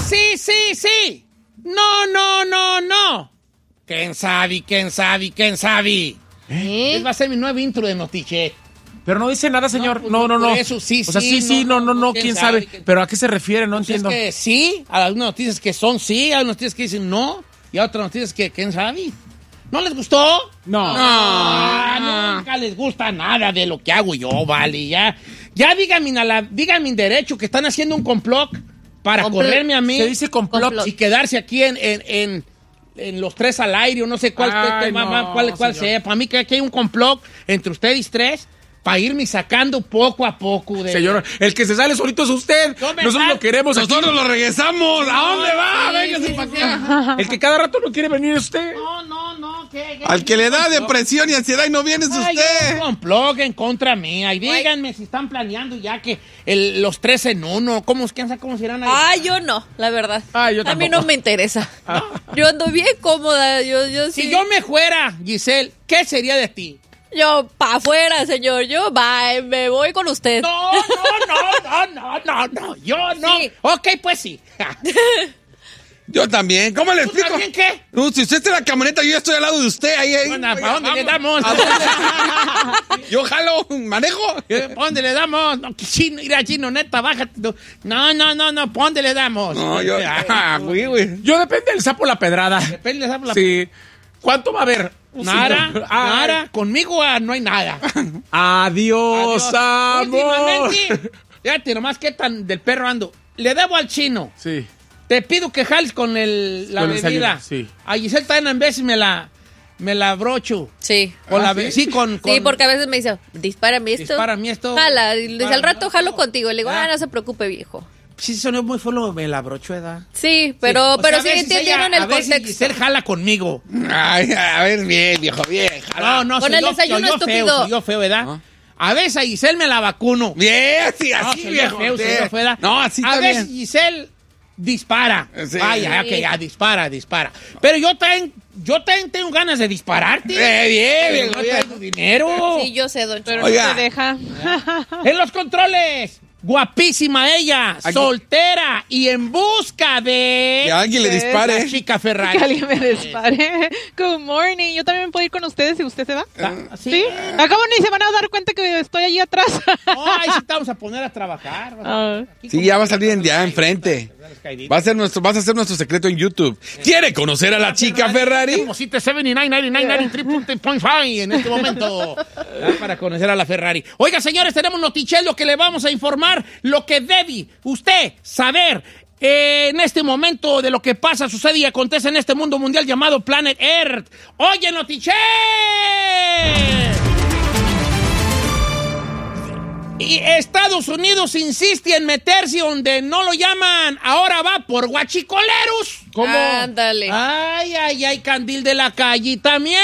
Sí. No. ¿Quién sabe? Ese va a ser mi nuevo intro de Notiche. Pero no dice nada, señor. No. Eso sí, o sea, sí, no, quién sabe. Pero ¿a qué se refiere? No entiendo. Es que sí, a algunas noticias que son sí, a algunas noticias que dicen no, y a otras noticias que quién sabe. ¿No les gustó? No. Nunca les gusta nada de lo que hago yo, vale. Ya díganme en derecho que están haciendo un complot para correrme a mí. Se dice complot. Y quedarse aquí en los tres al aire, o no sé cuál sea. Para mí que aquí hay un complot entre ustedes tres para irme sacando poco a poco. Señor, el que se sale solito es usted. Nosotros lo queremos. Nosotros lo regresamos. ¿A dónde va? Véngase para acá. El que cada rato no quiere venir es usted. No. ¿Qué? Al que le da depresión y ansiedad y no viene es usted. Un complot en contra mía. Y díganme si están planeando ya que los tres en uno. ¿Cómo serán ahí? Yo no, la verdad. Yo a mí no me interesa. Yo ando bien cómoda. Yo si yo me fuera, Giselle, ¿qué sería de ti? Yo, pa' afuera, señor. Yo, bye, me voy con usted. No. Yo no. Sí. Ok, pues sí. Yo también. ¿Cómo le explico? ¿Tú también qué? Si usted está en la camioneta, yo estoy al lado de usted. Ahí. Bueno, ¿para dónde le damos? Yo jalo, manejo. ¿Para dónde le damos? No, chino, neta, bájate. No, ¿para dónde le damos? No, yo... güey. Yo depende del sapo la pedrada. Depende del sapo la pedrada. Sí. ¿Cuánto va a haber? Nada. Conmigo no hay nada. Adiós, amor. Últimamente, fíjate nomás qué tan del perro ando. Le debo al chino. Sí. Te pido que jales con la bebida. Sí. A Giselle también en vez me la brocho. Sí. Sí, porque a veces me dice, dispárame esto. Jala. Y dice, al rato jalo contigo. Le digo, no se preocupe, viejo. Sí, sonó muy fuerte, me la brocho, ¿verdad? Sí, pero sí entendieron el contexto. A ver si Giselle jala conmigo. Ay, a ver, bien, viejo, bien. Jala. No, con el desayuno estúpido. Soy yo feo, ¿verdad? ¿No? A veces a Giselle me la vacuno. Bien, sí, así, viejo. Soy yo feo, ¿verdad? No, así a también. A veces Giselle dispara. Sí. Ya, dispara. Pero yo también tengo ganas de dispararte. Bien. No tengo dinero. Sí, yo sé, don Choro. Pero no te deja. En los controles. Guapísima ella, soltera y en busca de... Que alguien le dispare. La chica Ferrari. Que alguien me dispare. Good morning. Yo también puedo ir con ustedes si usted se va. ¿Sí? Acabo ni se van a dar cuenta que estoy allí atrás. No, ahí sí te vamos a poner a trabajar. Sí, ya va a salir ya enfrente. Vas a hacer nuestro secreto en YouTube. ¿Quiere conocer a la chica Ferrari? Deposite $79.99 en este momento para conocer a la Ferrari. Oiga, señores, tenemos notichelo que le vamos a informar lo que debe usted saber en este momento de lo que pasa, sucede y acontece en este mundo mundial llamado Planet Earth. Oye, notiche. Y Estados Unidos insiste en meterse donde no lo llaman. Ahora va por guachicoleros. ¿Cómo? Ándale. Ay, candil de la calle también.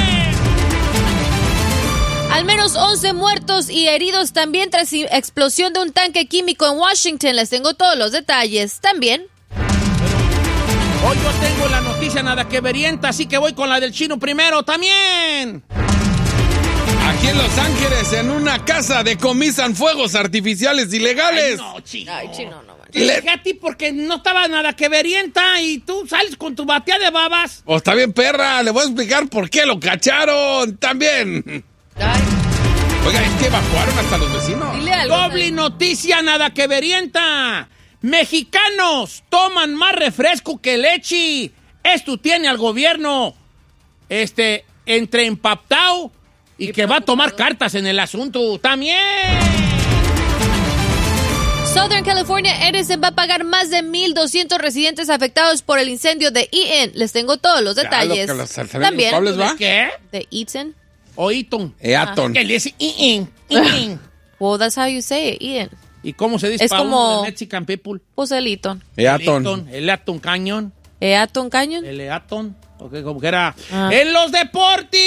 Al menos 11 muertos y heridos también tras explosión de un tanque químico en Washington. Les tengo todos los detalles también. Hoy yo tengo la noticia nada que verienta, así que voy con la del chino primero también. Aquí en Los Ángeles, en una casa, decomisan fuegos artificiales ilegales. Ay, no, chino. Ay, chino, no manches. Te dije a ti porque no estaba nada que verienta y tú sales con tu batea de babas. Oh, está bien, perra. Le voy a explicar por qué lo cacharon también. Ay. Oiga, es que evacuaron hasta los vecinos. Dile algo, Doble noticia nada que verienta. Mexicanos toman más refresco que leche. Esto tiene al gobierno entre empaptado y que va a tomar cartas en el asunto también. Southern California Edison va a pagar más de 1,200 residentes afectados por el incendio de Eaton. Les tengo todos los detalles. También. ¿De qué? De Eaton. O Eaton. Eaton. Que le dice Eaton. Well, that's how you say it, Eaton. ¿Y cómo se dice es para como uno de Mexican people? Pues el Eaton. Eaton. El Eaton Canyon. ¿Eaton Canyon? El Eaton. Okay, como que era. ¡En los deportes!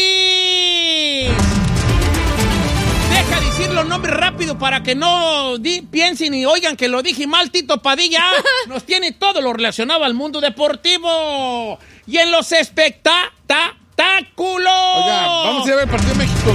Deja decir los nombres rápido para que no piensen y oigan que lo dije mal. Tito Padilla nos tiene todo lo relacionado al mundo deportivo. Y en los espectáculos. Oiga, vamos a ir a ver el partido de México.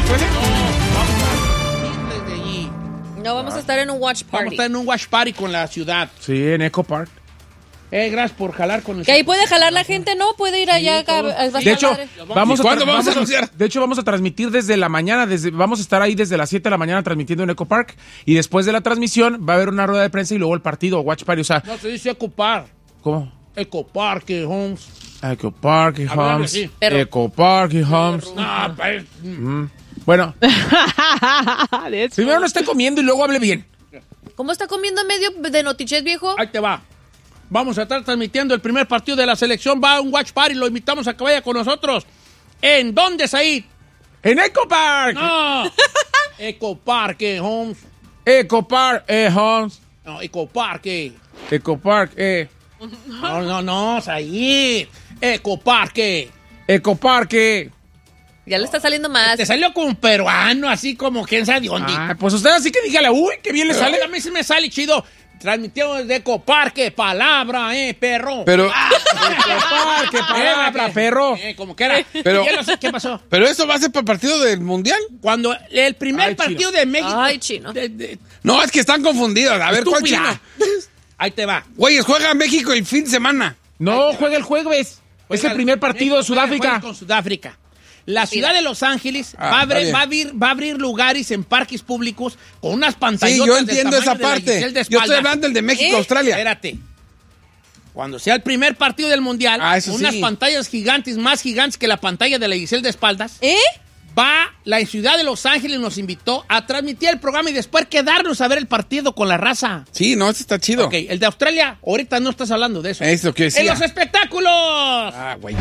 No, vamos a estar en un watch party. Vamos a estar en un watch party con la ciudad. Sí, en Echo Park. Gracias por jalar con el... Que ahí puede jalar la gente, ¿no? Puede ir allá. De hecho, ¿Cuándo vamos a anunciar? De hecho, vamos a transmitir desde la mañana. Vamos a estar ahí desde las 7 de la mañana transmitiendo en Eco Park. Y después de la transmisión va a haber una rueda de prensa y luego el partido, Watch Party. O sea, No, se dice Eco Park. ¿cómo? Eco Park, Holmes. Eco Park y Háblale Homes. así. Eco Park y Homes. No, pues, Bueno, That's primero no esté comiendo y luego hable bien. ¿Cómo está comiendo en medio de Notichet, viejo? ahí te va. Vamos a estar transmitiendo el primer partido de la selección. Va a un Watch Party. Lo invitamos a que vaya con nosotros. ¿En dónde, Said? ¡En Eco Park! No. Eco Park, Holmes. Eco Park, Homes. No, Eco Park. Eco Park, No, Said. Eco Park. Eco Park. Ya le está saliendo más. Te salió como un peruano, así como quién sabe de dónde. Ah, pues usted así que dígale, uy, qué bien le sale. A mí sí me sale chido. Transmitió desde Eco Park, palabra, perro. Pero, Eco Park, palabra, perro. Como que era. Pero- Ya no sé qué pasó. pero eso va a ser para el partido del Mundial. Cuando el primer Ay, partido chino. de México. Ay, chino. No, es que están confundidos. A ver, ¿cuál Estúpida. chino? Ahí te va. Güeyes, juega México el fin de semana. No, juega el jueves. Es el primer partido de México juega Sudáfrica. con Sudáfrica. La ciudad de Los Ángeles Ah, va, a está va a abrir lugares en parques públicos con unas Sí, pantallotas yo del entiendo tamaño esa de la parte. Giselle de Yo estoy espalda. hablando del de México-Australia. Espérate. Cuando sea el primer partido del Mundial, Ah, eso unas sí. pantallas gigantes, más gigantes que la pantalla de la Giselle de espaldas, ¿Eh? la ciudad de Los Ángeles nos invitó a transmitir el programa y después quedarnos a ver el partido con la raza. Sí, no, ese está chido. Ok, el de Australia, ahorita no estás hablando de eso. Es lo que decía. ¡En los espectáculos! Ah, güey.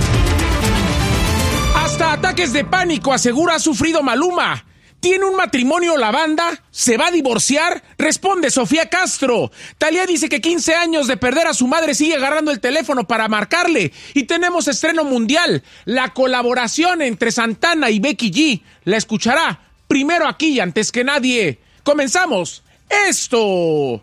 Hasta ataques de pánico asegura ha sufrido Maluma. ¿Tiene un matrimonio la banda? ¿Se va a divorciar? Responde Sofía Castro. Thalía dice que 15 años de perder a su madre sigue agarrando el teléfono para marcarle. Y tenemos estreno mundial. La colaboración entre Santana y Becky G. La escuchará primero aquí y antes que nadie. Comenzamos. Esto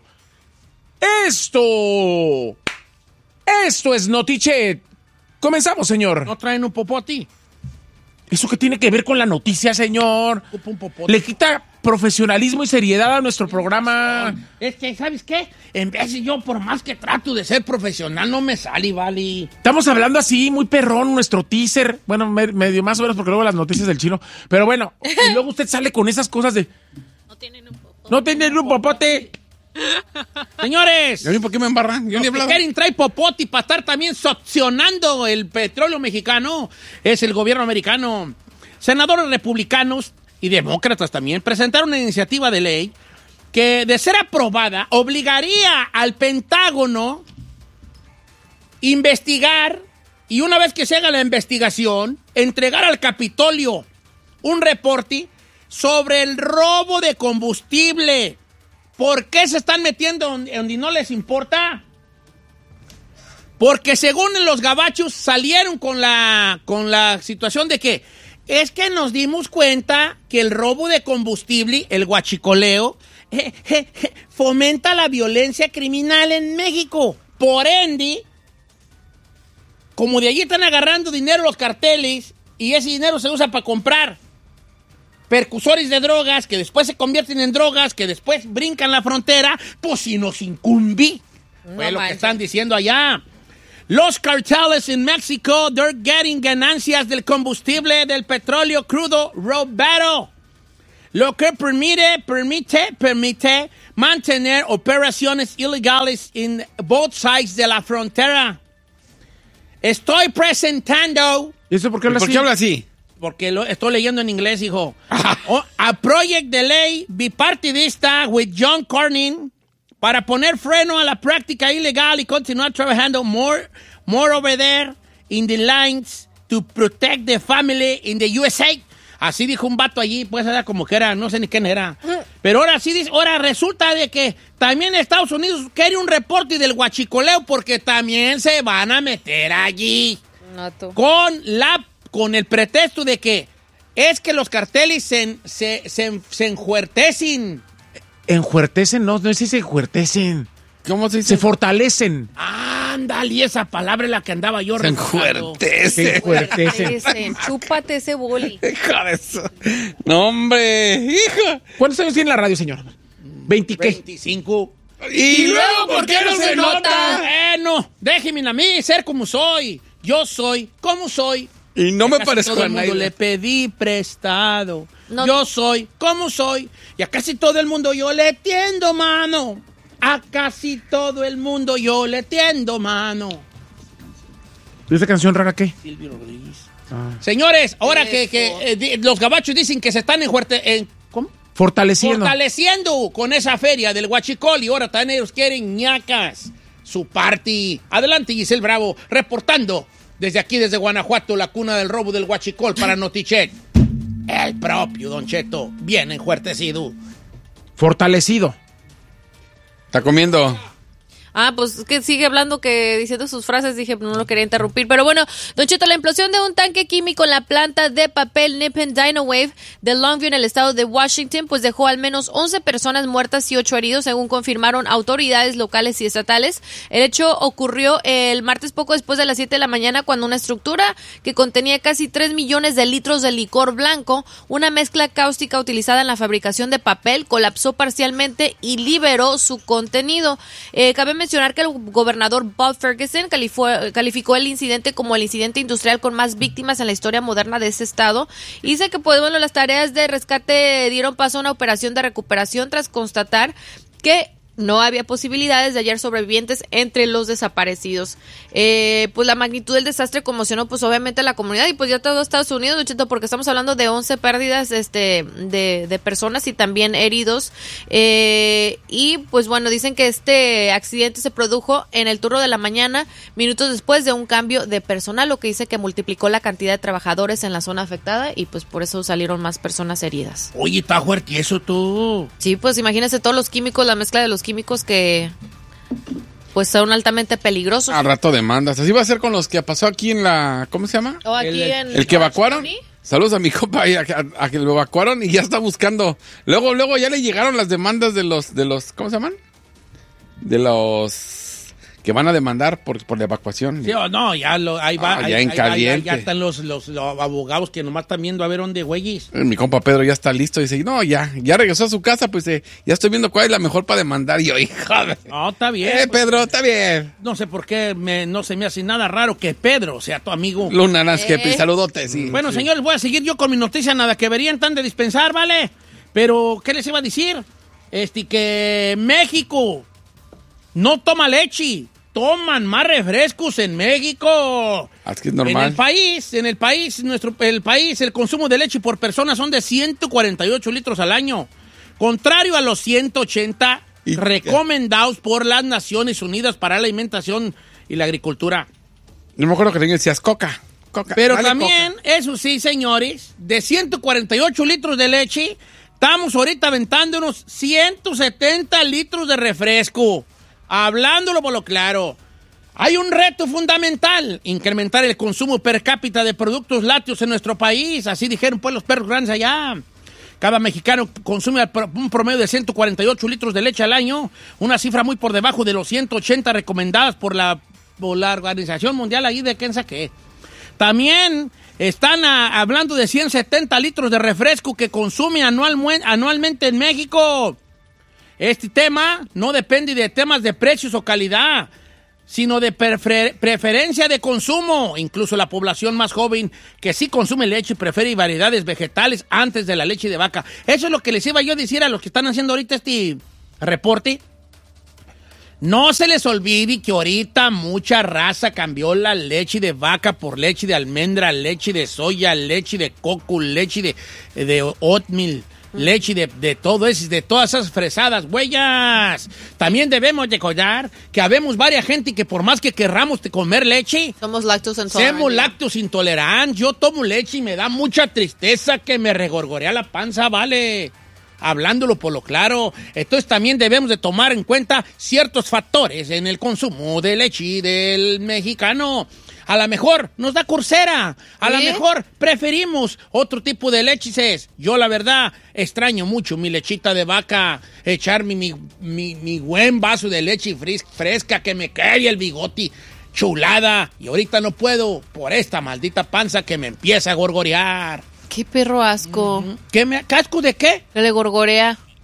es Notichet. Comenzamos, señor. ¿No traen un popoti? ¿Eso qué tiene que ver con la noticia, señor? Un popote. Le quita profesionalismo y seriedad a nuestro programa. Es que, ¿sabes qué? En vez de yo, por más que trato de ser profesional, no me sale, vale. Estamos hablando así, muy perrón, nuestro teaser. Bueno, medio más o menos, porque luego las noticias del chino. Pero bueno, y luego usted sale con esas cosas de... No tienen un popo. No tienen un popote. Señores, ¿Y a mí por qué me embarran? Yo ni he los que hablado. quieren traer popoti para estar también succionando el petróleo mexicano es el gobierno americano. Senadores republicanos y demócratas también presentaron una iniciativa de ley que, de ser aprobada, obligaría al Pentágono investigar y, una vez que se haga la investigación, entregar al Capitolio un reporte sobre el robo de combustible. ¿Por qué se están metiendo donde no les importa? Porque según los gabachos salieron con la situación de que es que nos dimos cuenta que el robo de combustible, el guachicoleo, fomenta la violencia criminal en México. Por ende, como de allí están agarrando dinero los carteles y ese dinero se usa para comprar percusores de drogas, que después se convierten en drogas, que después brincan la frontera, pues si nos incumbe. Fue lo que están diciendo allá. Los carteles en México, they're getting ganancias del combustible, del petróleo crudo robado. Lo que permite mantener operaciones ilegales en both sides de la frontera. Estoy presentando... ¿Y eso por qué habla ¿Por así? qué habla así? Porque lo estoy leyendo en inglés, hijo. A proyecto de ley bipartidista with John Cornyn para poner freno a la práctica ilegal y continuar trabajando more over there in the lines to protect the family in the USA. Así dijo un vato allí, pues era como que era, no sé ni quién era. Pero ahora sí dice, ahora resulta de que también Estados Unidos quiere un reporte del guachicoleo porque también se van a meter allí. No, tú. Con el pretexto de que es que los carteles se enjuertecen. Enjuertecen, no es ese enjuertecen. ¿Cómo se Se dice? fortalecen. Ándale, esa palabra es la que andaba yo Se recordando. enjuertece. Chúpate, chúpate ese boli. Hijo de eso. No, hombre. Hijo. ¿Cuántos años tiene la radio, señor? ¿20 qué? 25. ¿Y luego por qué no se nota? Bueno, Déjenme a mí ser como soy. Yo soy como soy. Y no me Casi parezco todo a el mundo nadie. le pedí prestado. No. Yo soy como soy. Y a casi todo el mundo yo le tiendo mano. A casi todo el mundo yo le tiendo mano. ¿Y esa canción rara qué? Silvio Rodríguez. Señores, ahora que los gabachos dicen que se están ¿cómo? Fortaleciendo con esa feria del Huachicol y ahora también ellos quieren ñacas. Su party. Adelante, Giselle Bravo, reportando desde aquí, desde Guanajuato, la cuna del robo del Huachicol para Notichet. El propio Don Cheto, bien enjuertecido. Fortalecido. Está comiendo. Pues que sigue hablando, que diciendo sus frases, dije, no lo quería interrumpir. Pero bueno, Don Cheto, la implosión de un tanque químico en la planta de papel Nippon Dynawave de Longview en el estado de Washington, pues dejó al menos 11 personas muertas y 8 heridos, según confirmaron autoridades locales y estatales. El hecho ocurrió el martes poco después de las 7 de la mañana, cuando una estructura que contenía casi 3 millones de litros de licor blanco, una mezcla cáustica utilizada en la fabricación de papel, colapsó parcialmente y liberó su contenido. Cabe mencionar que el gobernador Bob Ferguson calificó el incidente como el incidente industrial con más víctimas en la historia moderna de ese estado, y dice que pues bueno, las tareas de rescate dieron paso a una operación de recuperación tras constatar que no había posibilidades de hallar sobrevivientes entre los desaparecidos. Pues la magnitud del desastre conmocionó pues obviamente a la comunidad y pues ya todo Estados Unidos, Cheto, porque estamos hablando de 11 pérdidas de personas y también heridos. Y pues bueno, dicen que este accidente se produjo en el turno de la mañana, minutos después de un cambio de personal, lo que dice que multiplicó la cantidad de trabajadores en la zona afectada y pues por eso salieron más personas heridas. Oye, está fuerte eso tú. Sí, pues imagínense todos los químicos, la mezcla de los químicos que pues son altamente peligrosos. Al rato demandas. Así va a ser con los que pasó aquí en la... ¿Cómo se llama? O aquí El que evacuaron. Saludos a mi compa a que lo evacuaron y ya está buscando. Luego ya le llegaron las demandas de los ¿cómo se llaman? De los que van a demandar por la evacuación. Sí, no, ahí va. Ya en caliente. Ya están los abogados que nomás están viendo a ver dónde, güeyes. Mi compa Pedro ya está listo y dice, no, ya regresó a su casa, pues ya estoy viendo cuál es la mejor para demandar. Y yo, hija de... No, está bien. Pedro, está bien. No sé por qué no se me hace nada raro que Pedro sea tu amigo. Luna Naskepi, saludote, sí. Bueno, señores, voy a seguir yo con mi noticia, nada que verían tan de dispensar, ¿vale? Pero, ¿qué les iba a decir? Que México no toma leche. Toman más refrescos en México. Es que es normal. En el país, el consumo de leche por persona son de 148 litros al año, contrario a los 180 recomendados por las Naciones Unidas para la Alimentación y la Agricultura. No me acuerdo que decías coca. Pero también, eso sí, señores, de 148 litros de leche, estamos ahorita aventando unos 170 litros de refresco. Hablándolo por lo claro, hay un reto fundamental: incrementar el consumo per cápita de productos lácteos en nuestro país. Así dijeron pues los perros grandes allá. Cada mexicano consume un promedio de 148 litros de leche al año, una cifra muy por debajo de los 180 recomendadas por la Organización Mundial ahí de quién saqué. También están hablando de 170 litros de refresco que consume anualmente en México. Este tema no depende de temas de precios o calidad, sino de preferencia de consumo. Incluso la población más joven que sí consume leche prefiere variedades vegetales antes de la leche de vaca. Eso es lo que les iba yo a decir a los que están haciendo ahorita este reporte. No se les olvide que ahorita mucha raza cambió la leche de vaca por leche de almendra, leche de soya, leche de coco, leche de oatmeal. Leche de todo eso, de todas esas fresadas, huellas. También debemos recordar que habemos varias gente que por más que querramos comer leche, somos lácteos intolerantes. Yo tomo leche y me da mucha tristeza que me regorgorea la panza, vale. Hablándolo por lo claro. Entonces también debemos de tomar en cuenta ciertos factores en el consumo de leche del mexicano. A lo mejor nos da cursera. A lo mejor preferimos otro tipo de leches. Yo, la verdad, extraño mucho mi lechita de vaca. Echarme mi buen vaso de leche fresca que me cae el bigote. Chulada. Y ahorita no puedo por esta maldita panza que me empieza a gorgorear. Qué perro asco. ¿Qué asco de qué? Que le gorgorea.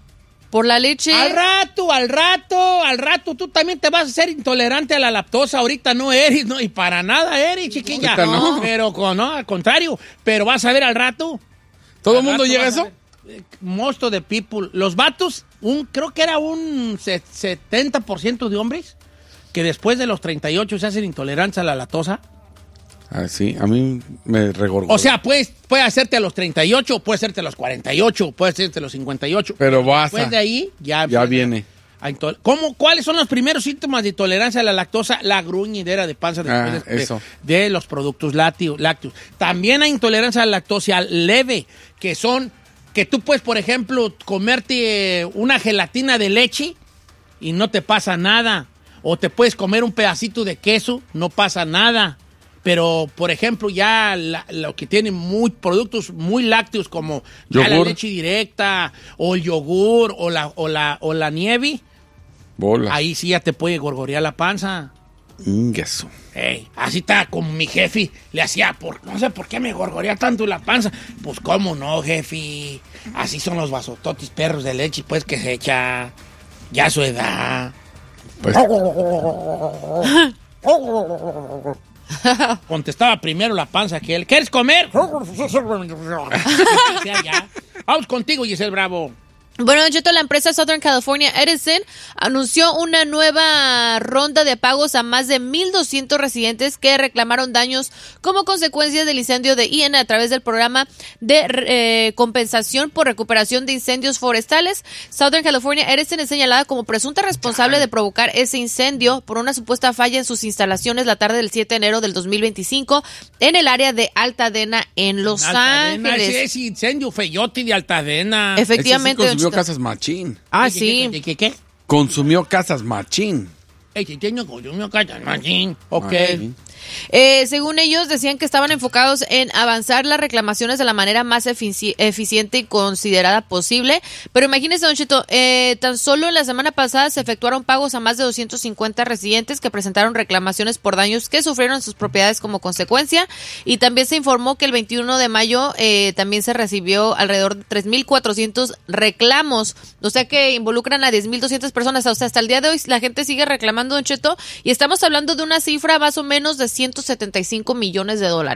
¿Por la leche? Al rato, tú también te vas a ser intolerante a la lactosa. Ahorita no eres, no, y para nada eres, chiquilla. No. Pero no, al contrario. Pero vas a ver al rato. ¿Todo el mundo llega a eso? Most of the people. Los vatos, creo que era un 70% de hombres que después de los 38 se hacen intolerantes a la lactosa. Ah, sí, a mí me regorgó. O sea, puede hacerte a los 38, puede hacerte a los 48, puede hacerte a los 58. Pero vas después de ahí, ya viene. ¿Cuáles son los primeros síntomas de intolerancia a la lactosa? La gruñidera de panza después de los productos lácteos. También hay intolerancia a la lactosa leve, que tú puedes, por ejemplo, comerte una gelatina de leche y no te pasa nada. O te puedes comer un pedacito de queso, no pasa nada. Pero, por ejemplo, ya lo que tiene productos muy lácteos como ya la leche directa o el yogur o la nieve, bolas. Ahí sí ya te puede gorgorear la panza. Eso. Así está como mi jefe le hacía, no sé por qué me gorgorea tanto la panza. Pues cómo no, jefe. Así son los vasototis perros de leche, pues que se echa ya a su edad. Pues. Contestaba primero la panza que él. ¿Quieres comer? Vamos contigo, Giselle Bravo. Bueno, Cheto, la empresa Southern California Edison anunció una nueva ronda de pagos a más de 1,200 residentes que reclamaron daños como consecuencia del incendio de Ian a través del programa de compensación por recuperación de incendios forestales. Southern California Edison es señalada como presunta responsable de provocar ese incendio por una supuesta falla en sus instalaciones la tarde del 7 de enero del 2025 en el área de Altadena en Los Ángeles. Ese incendio feyote de Altadena. Efectivamente. Consumió casas machín. Sí. ¿Qué? Consumió casas machín. Consumió casas machín. Ok. Según ellos, decían que estaban enfocados en avanzar las reclamaciones de la manera más eficiente y considerada posible. Pero imagínense, Don Cheto, tan solo en la semana pasada se efectuaron pagos a más de 250 residentes que presentaron reclamaciones por daños que sufrieron en sus propiedades como consecuencia. Y también se informó que el 21 de mayo también se recibió alrededor de 3,400 reclamos. O sea que involucran a 10,200 personas. O sea, hasta el día de hoy la gente sigue reclamando, Don Cheto. Y estamos hablando de una cifra más o menos de $175 millones.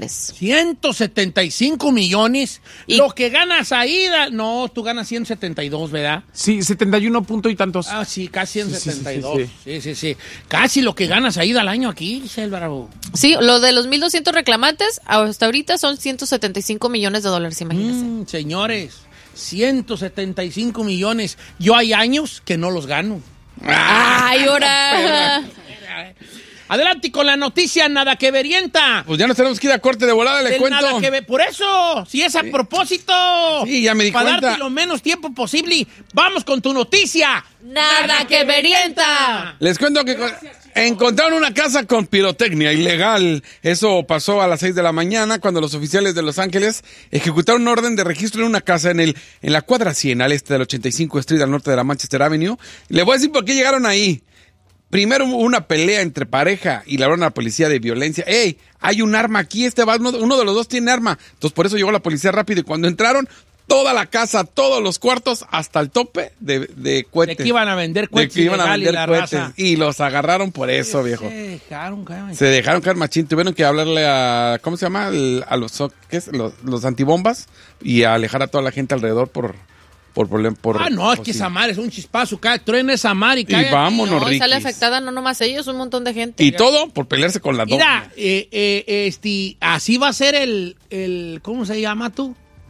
175 millones. ¿Y lo que ganas ahí? No, tú ganas 172, ¿verdad? Sí, 71 punto y tantos. Ah, sí, casi 172. Sí. Casi lo que ganas ahí al año aquí, Bravo. Sí, lo de los 1,200 reclamantes hasta ahorita son $175 millones, imagínense. Señores, 175 millones. Yo hay años que no los gano. ¡Ay, ahora! Adelante con la noticia nada que verienta. Pues ya nos tenemos que ir a corte de volada, le cuento. Nada que por eso, si es a propósito. Sí, ya me di cuenta. Para darte lo menos tiempo posible, vamos con tu noticia. Nada que verienta. Les cuento que encontraron una casa con pirotecnia ilegal. Eso pasó a las 6 de la mañana cuando los oficiales de Los Ángeles ejecutaron un orden de registro en una casa en la cuadra 100 al este del 85 Street al norte de la Manchester Avenue. Le voy a decir por qué llegaron ahí. Primero hubo una pelea entre pareja y le hablaron a la policía de violencia. ¡Ey! Hay un arma aquí, uno de los dos tiene arma. Entonces por eso llegó la policía rápido y cuando entraron, toda la casa, todos los cuartos, hasta el tope de cohetes. De que iban a vender cohetes. Y los agarraron por eso, viejo. Se dejaron caer machín. Tuvieron que hablarle a, ¿cómo se llama? A los antibombas y a alejar a toda la gente alrededor por problema. Es que esa madre es un chispazo, truena esa madre y cae. Y vámonos, Ricky. Sale afectada no nomás ellos, un montón de gente. Y todo por pelearse con la Mira, así va a ser el ¿cómo se llama tú?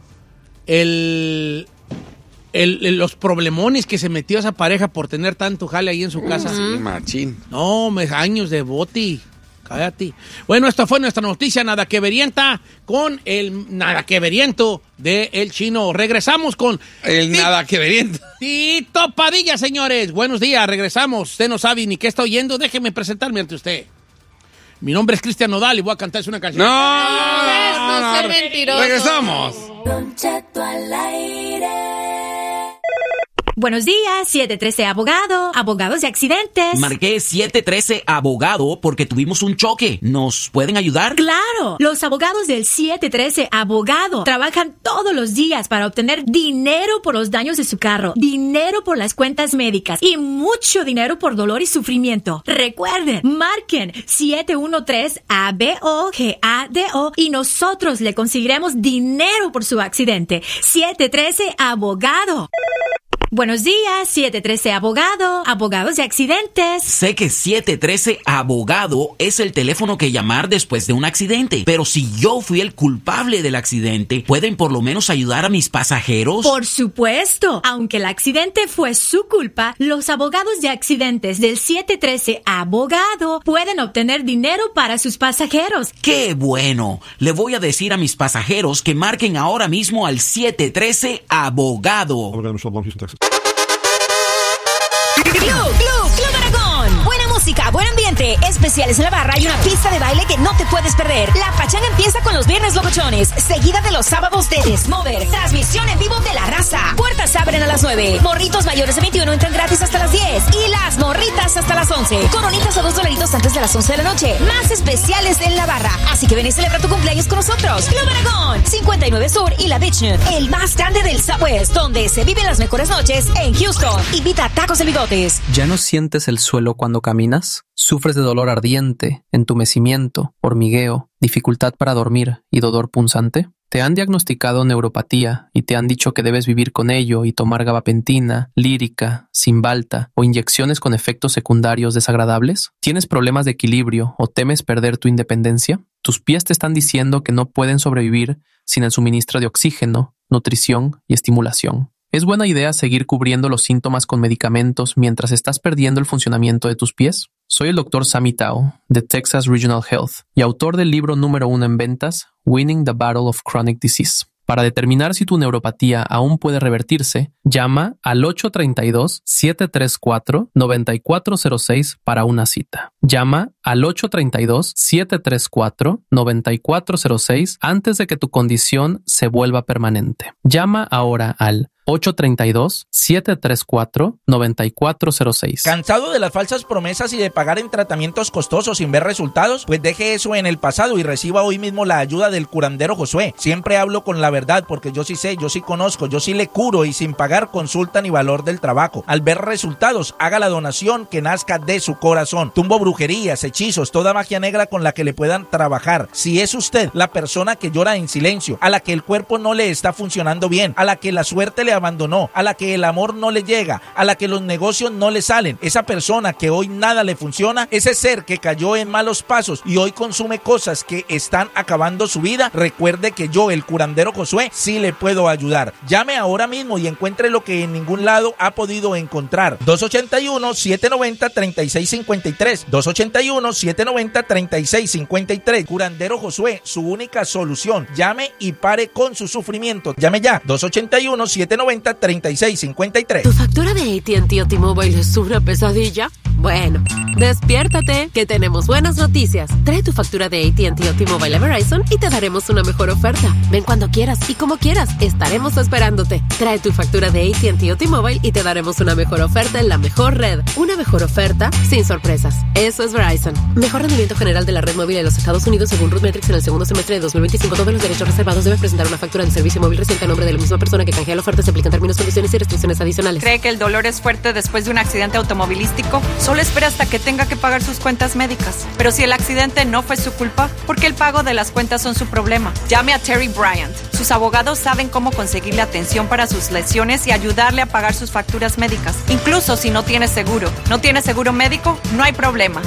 Los problemones que se metió esa pareja por tener tanto jale ahí en su casa. Sí, machín. No, años de boti. Cállate. Bueno, esta fue nuestra noticia nada que verienta con el nada que veriento de El Chino. Regresamos con el nada que veriento. Tito Padilla, señores. Buenos días, regresamos. Usted no sabe ni qué está oyendo. Déjeme presentarme ante usted. Mi nombre es Cristian Nodal y voy a cantarse una canción. No sea mentiroso. Regresamos. Don Cheto al aire. Buenos días, 713 Abogado, abogados de accidentes. Marqué 713 Abogado porque tuvimos un choque. ¿Nos pueden ayudar? ¡Claro! Los abogados del 713 Abogado trabajan todos los días para obtener dinero por los daños de su carro, dinero por las cuentas médicas y mucho dinero por dolor y sufrimiento. Recuerden, marquen 713-ABOGADO y nosotros le conseguiremos dinero por su accidente. 713 Abogado. Buenos días, 713 Abogado, abogados de accidentes. Sé que 713 Abogado es el teléfono que llamar después de un accidente, pero si yo fui el culpable del accidente, ¿pueden por lo menos ayudar a mis pasajeros? Por supuesto. Aunque el accidente fue su culpa, los abogados de accidentes del 713 Abogado pueden obtener dinero para sus pasajeros. ¡Qué bueno! Le voy a decir a mis pasajeros que marquen ahora mismo al 713 Abogado. Club Aragón. Buena música, buen ambiente, especiales en la barra y una pista de baile que no te puedes perder. La pachanga empieza con los viernes locochones, seguida de los sábados de Desmover. Transmisión en vivo de La Raza. Puertas abren a las 9. Morritos mayores de 21 entran gratis hasta las 10. Y las morritas hasta las 11. Coronitas a $2 antes de las 11 de la noche. Más especiales en la barra. Así que ven y celebra tu cumpleaños con nosotros. Club Aragón, 59 Sur y La Beach, el más grande del Southwest, donde se viven las mejores noches en Houston. Invita a Tacos de Bigotes. ¿Ya no sientes el suelo cuando caminas? ¿Sufres de dolor ardiente, entumecimiento, hormigueo, dificultad para dormir y dolor punzante? ¿Te han diagnosticado neuropatía y te han dicho que debes vivir con ello y tomar gabapentina, lírica, Cymbalta o inyecciones con efectos secundarios desagradables? ¿Tienes problemas de equilibrio o temes perder tu independencia? ¿Tus pies te están diciendo que no pueden sobrevivir sin el suministro de oxígeno, nutrición y estimulación? ¿Es buena idea seguir cubriendo los síntomas con medicamentos mientras estás perdiendo el funcionamiento de tus pies? Soy el Dr. Sammy Tao, de Texas Regional Health, y autor del libro número 1 en ventas, Winning the Battle of Chronic Disease. Para determinar si tu neuropatía aún puede revertirse, llama al 832-734-9406 para una cita. Llama al 832-734-9406 antes de que tu condición se vuelva permanente. Llama ahora al 832-734-9406. ¿Cansado de las falsas promesas y de pagar en tratamientos costosos sin ver resultados? Pues deje eso en el pasado y reciba hoy mismo la ayuda del curandero Josué. Siempre hablo con la verdad porque yo sí sé, yo sí conozco, yo sí le curo y sin pagar consulta ni valor del trabajo. Al ver resultados, haga la donación que nazca de su corazón. Tumbo brujerías, hechizos, toda magia negra con la que le puedan trabajar. Si es usted la persona que llora en silencio, a la que el cuerpo no le está funcionando bien, a la que la suerte le abandonó, a la que el amor no le llega, a la que los negocios no le salen, esa persona que hoy nada le funciona, ese ser que cayó en malos pasos y hoy consume cosas que están acabando su vida, recuerde que yo, el curandero Josué, sí le puedo ayudar. Llame ahora mismo y encuentre lo que en ningún lado ha podido encontrar. 281-790-3653. 281-790-3653. Curandero Josué, su única solución. Llame y pare con su sufrimiento. Llame ya. 281-790-3653. ¿Tu factura de AT&T o T-Mobile es una pesadilla? Bueno, despiértate, que tenemos buenas noticias. Trae tu factura de AT&T o T-Mobile a Verizon y te daremos una mejor oferta. Ven cuando quieras y como quieras, estaremos esperándote. Trae tu factura de AT&T o T-Mobile y te daremos una mejor oferta en la mejor red. Una mejor oferta sin sorpresas. Eso es Verizon. Mejor rendimiento general de la red móvil de los Estados Unidos según RootMetrics en el segundo semestre de 2025. Todos los derechos reservados. Debe presentar una factura de servicio móvil reciente a nombre de la misma persona que canjea la oferta. Se aplican términos, condiciones y restricciones adicionales. ¿Cree que el dolor es fuerte después de un accidente automovilístico? Solo espera hasta que tenga que pagar sus cuentas médicas. Pero si el accidente no fue su culpa, ¿por qué el pago de las cuentas son su problema? Llame a Terry Bryant. Sus abogados saben cómo conseguirle atención para sus lesiones y ayudarle a pagar sus facturas médicas, incluso si no tiene seguro. ¿No tiene seguro médico? No hay problema.